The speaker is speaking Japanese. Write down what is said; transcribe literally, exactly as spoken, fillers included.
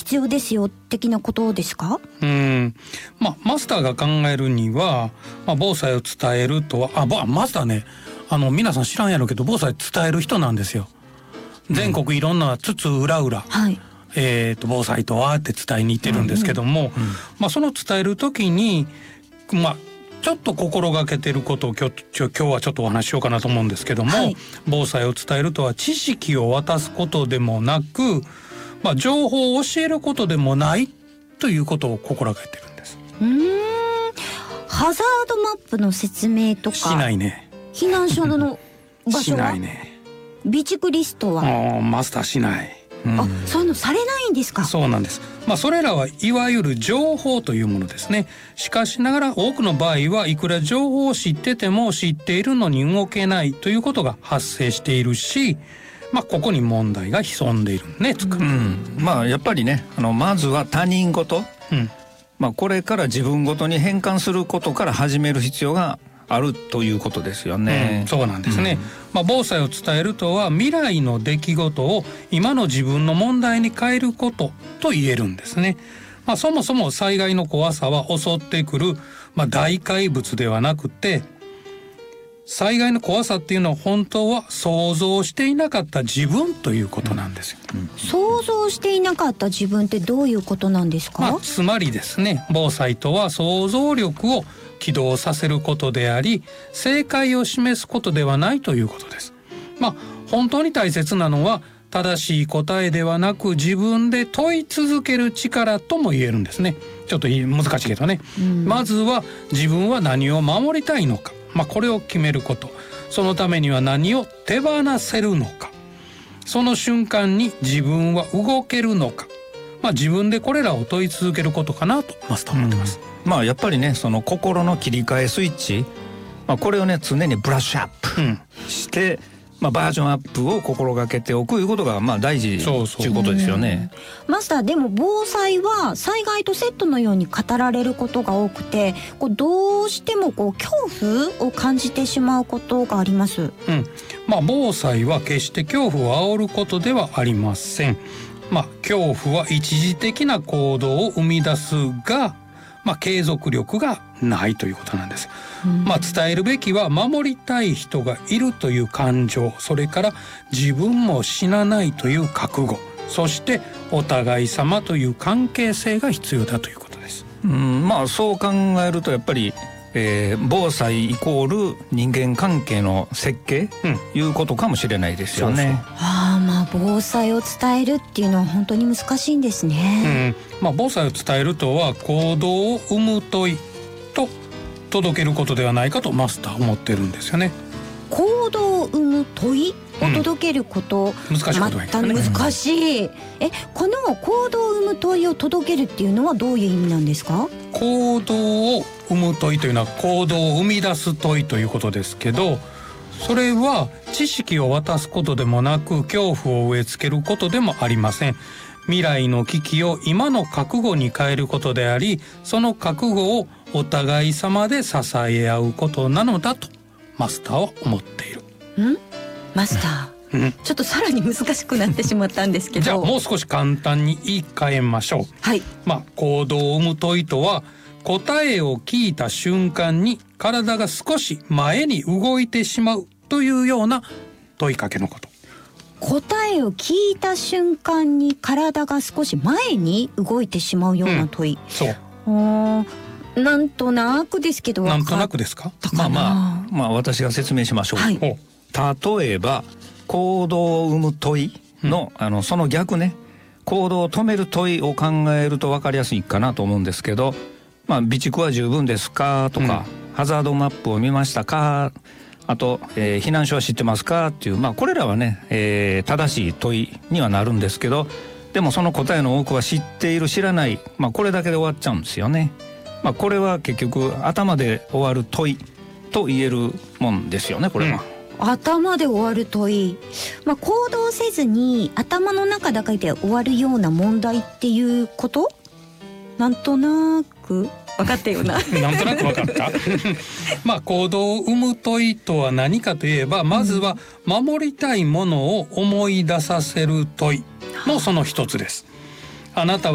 必要ですよ的なことですか？ うん、まあ、マスターが考えるには、まあ、防災を伝えるとはあマスターね、あの皆さん知らんやろうけど防災伝える人なんですよ。全国いろんなつつ裏裏、はい、えー、と防災とはって伝えに行ってるんですけども、うんうん、まあ、その伝える時に、まあ、ちょっと心がけてることを今日、今日はちょっとお話ししようかなと思うんですけども、はい、防災を伝えるとは知識を渡すことでもなく、まあ、情報を教えることでもないということを心がけてるんです。 うーん、ハザードマップの説明とかしないね。 避難所の場所はしないね。 備蓄リストはマスターしない、 うん、あ、そういうのされないんですか？ そうなんです。まあ、それらはいわゆる情報というものですね。しかしながら多くの場合はいくら情報を知ってても知っているのに動けないということが発生しているし、まあ、ここに問題が潜んでいるね、つく、うん、 まあやっぱりね、あのまずは他人事、うん、まあ、これから自分ごとに変換することから始める必要があるということですよね、 うん、そうなんですね、うん、まあ、防災を伝えるとは未来の出来事を今の自分の問題に変えることと言えるんですね。まあ、そもそも災害の怖さは襲ってくる、まあ、大怪物ではなくて、災害の怖さっていうのは本当は想像していなかった自分ということなんですよ、うんうん、 想像していなかった自分ってどういうことなんですか？ まあ、つまりですね、防災とは想像力を起動させることであり、正解を示すことではないということです。まあ、本当に大切なのは正しい答えではなく自分で問い続ける力とも言えるんですね。ちょっと難しいけどね、うん、まずは自分は何を守りたいのか、まあ、これを決めること。そのためには何を手放せるのか、その瞬間に自分は動けるのか、まあ、自分でこれらを問い続けることかなとマスター思ってます、 うん、まあやっぱりね、その心の切り替えスイッチ、まあ、これをね常にブラッシュアップして、うん、まあ、バージョンアップを心がけておくということがまあ大事ということですよね。 マスター、でも防災は災害とセットのように語られることが多くて、こうどうしてもこう恐怖を感じてしまうことがあります、 うん、まあ、防災は決して恐怖を煽ることではありません。まあ、恐怖は一時的な行動を生み出すが、まあ、継続力がないということなんです、うん、まあ、伝えるべきは守りたい人がいるという感情、それから自分も死なないという覚悟、そしてお互い様という関係性が必要だということです。 うん、まあ、そう考えるとやっぱり、えー、防災イコール人間関係の設計、うん、いうことかもしれないですよね。そうそう、 ああ、まあ防災を伝えるっていうのは本当に難しいんですね、 うん、まあ、防災を伝えるとは行動を生む問いと届けることではないかとマスターは思ってるんですよね。 行動を生む問いを届けること、 うん、難しいことまた難しい、うん、えこの行動を生む問いを届けるっていうのはどういう意味なんですか？ 行動を生む問いというのは行動を生み出す問いということですけど、それは知識を渡すことでもなく恐怖を植え付けることでもありません。未来の危機を今の覚悟に変えることであり、その覚悟をお互い様で支え合うことなのだとマスターは思っている。 んマスター、うん、ちょっとさらに難しくなってしまったんですけどじゃあもう少し簡単に言い換えましょう。 はい、 まあ、行動を生む問いとは答えを聞いた瞬間に体が少し前に動いてしまうというような問いかけのこと。 答えを聞いた瞬間に体が少し前に動いてしまうような問い、 うん、そう 、なんとなくですけどなんとなくですか？ まあまあまあ私が説明しましょう、はい、例えば行動を生む問いの、うん、あのその逆ね、行動を止める問いを考えると分かりやすいかなと思うんですけど、まあ、備蓄は十分ですかとか、うん、ハザードマップを見ましたか、あと、えー、避難所は知ってますかっていう、まあ、これらはね、えー、正しい問いにはなるんですけど、でもその答えの多くは知っている知らない、まあ、これだけで終わっちゃうんですよね。まあ、これは結局頭で終わる問いと言えるもんですよね、これは、 うん、頭で終わる問い、まあ、行動せずに頭の中だけで終わるような問題っていうこと？なんとなく分かったようななんとなく分かったまあ行動を生む問いとは何かといえば、まずは守りたいものを思い出させる問いのその一つです。あなたは